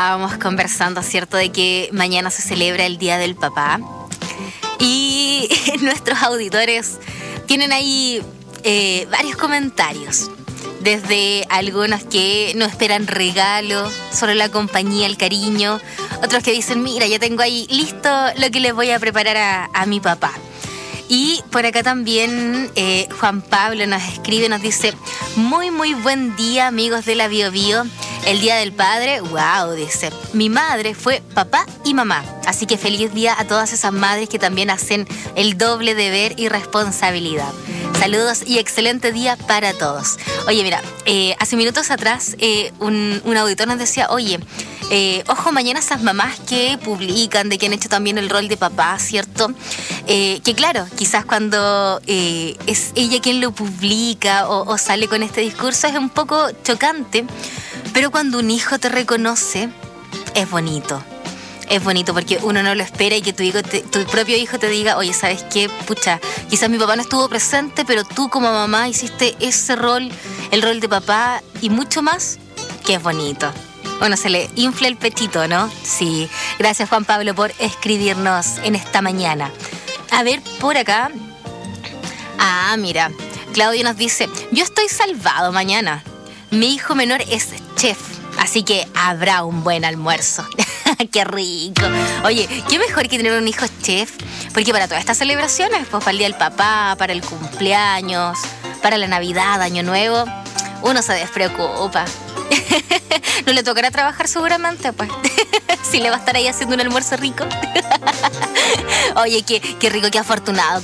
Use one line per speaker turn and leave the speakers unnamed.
estábamos conversando, ¿cierto?, de que mañana se celebra el Día del Papá. Y nuestros auditores tienen ahí varios comentarios. Desde algunos que no esperan regalo, solo la compañía, el cariño. Otros que dicen, mira, ya tengo ahí listo lo que les voy a preparar a mi papá. Y por acá también Juan Pablo nos escribe, nos dice, muy buen día, amigos de la Bio Bio. El Día del Padre, wow, dice, mi madre fue papá y mamá. Así que feliz día a todas esas madres que también hacen el doble deber y responsabilidad. Saludos y excelente día para todos. Oye, mira, hace minutos atrás un auditor nos decía, oye, ojo mañana esas mamás que publican, de que han hecho también el rol de papá, ¿cierto? Que claro, quizás cuando es ella quien lo publica o sale con este discurso es un poco chocante, pero cuando un hijo te reconoce, es bonito. Es bonito porque uno no lo espera y que tu propio hijo te diga, oye, ¿sabes qué? Pucha, quizás mi papá no estuvo presente, pero tú como mamá hiciste ese rol, el rol de papá y mucho más, que es bonito. Bueno, se le infla el pechito, ¿no? Sí. Gracias, Juan Pablo, por escribirnos en esta mañana. A ver, por acá. Ah, mira. Claudio nos dice, yo estoy salvado mañana. Mi hijo menor es chef, así que habrá un buen almuerzo. ¡Qué rico! Oye, qué mejor que tener un hijo chef, porque para todas estas celebraciones, pues para el Día del Papá, para el cumpleaños, para la Navidad, Año Nuevo, uno se despreocupa. No le tocará trabajar seguramente, pues. Si le va a estar ahí haciendo un almuerzo rico. Oye, qué rico, qué afortunado.